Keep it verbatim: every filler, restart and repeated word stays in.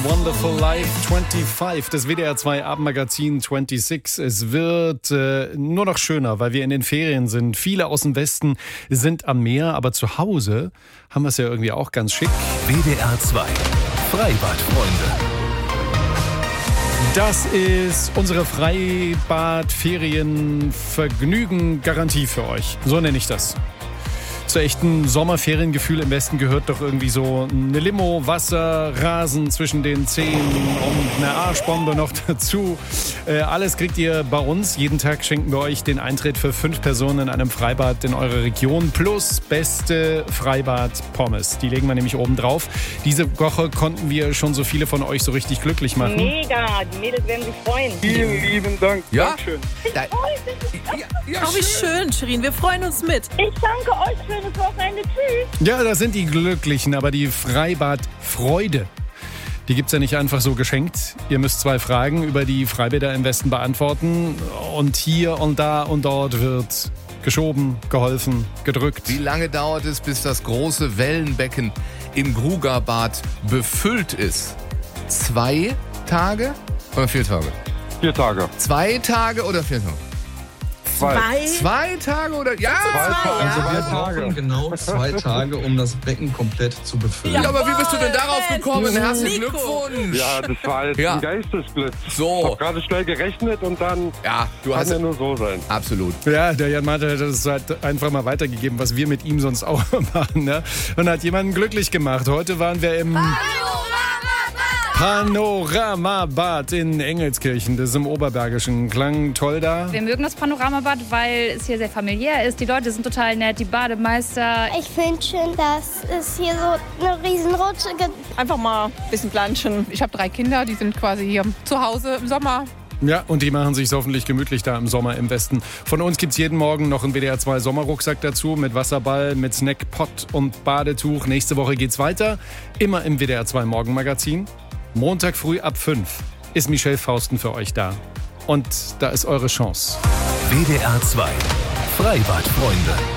Wonderful Life fünfundzwanzig, das W D R zwei Abendmagazin sechsundzwanzig. Es wird äh, nur noch schöner, weil wir in den Ferien sind. Viele aus dem Westen sind am Meer, aber zu Hause haben wir es ja irgendwie auch ganz schick. W D R zwei Freibadfreunde. Das ist unsere Freibad-Ferien-Vergnügen-Garantie für euch. So nenne ich das. Zu echten Sommerferiengefühl im Westen gehört doch irgendwie so eine Limo, Wasser, Rasen zwischen den Zehen und eine Arschbombe noch dazu. Äh, alles kriegt ihr bei uns. Jeden Tag schenken wir euch den Eintritt für fünf Personen in einem Freibad in eurer Region plus beste Freibad-Pommes. Die legen wir nämlich oben drauf. Diese Woche konnten wir schon so viele von euch so richtig glücklich machen. Mega, die Mädels werden sich freuen. Vielen lieben Dank. Ja? Dankeschön. Da, Ich freue mich. ja, ja, Oh, wie schön, Shirin. Wir freuen uns mit. Ich danke euch, schönes Wochenende. Tschüss. Ja, das sind die Glücklichen, aber die Freibad-Freude, die gibt's ja nicht einfach so geschenkt. Ihr müsst zwei Fragen über die Freibäder im Westen beantworten. Und hier und da und dort wird geschoben, geholfen, gedrückt. Wie lange dauert es, bis das große Wellenbecken im Grugerbad befüllt ist? Zwei Tage oder vier Tage? Vier Tage. Zwei Tage oder vier Tage? Zwei. Zwei Tage oder? Ja! Zwei Tage. ja. Zwei Wir Tage. brauchen genau zwei Tage, um das Becken komplett zu befüllen. Ja, aber wie bist du denn darauf gekommen? Herzlichen Nico. Glückwunsch! Ja, das war jetzt Ja. ein Geistesblitz. So. Ich habe gerade schnell gerechnet und dann Ja, du kann hast ja nur so sein. absolut. Ja, der Jan Martin hat das halt einfach mal weitergegeben, was wir mit ihm sonst auch machen. Ne? Und hat jemanden glücklich gemacht. Heute waren wir im Panoramabad in Engelskirchen. Das ist im Oberbergischen. Klang toll da. Wir mögen das Panoramabad, weil es hier sehr familiär ist. Die Leute sind total nett, die Bademeister. Ich finde schön, dass es hier so eine Riesenrutsche gibt. Einfach mal ein bisschen planschen. Ich habe drei Kinder, die sind quasi hier zu Hause im Sommer. Ja, und die machen sich hoffentlich gemütlich da im Sommer im Westen. Von uns gibt's jeden Morgen noch einen W D R zwei Sommerrucksack dazu mit Wasserball, mit Snackpot und Badetuch. Nächste Woche geht's weiter. Immer im W D R zwei Morgenmagazin. Montag früh ab fünf ist Michelle Fausten für euch da. Und da ist eure Chance. W D R zwei Freibadfreunde.